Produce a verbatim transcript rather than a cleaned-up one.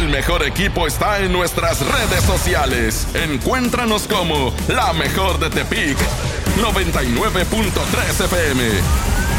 El mejor equipo está en nuestras redes sociales. Encuéntranos como La Mejor de Tepic noventa y nueve punto tres F M.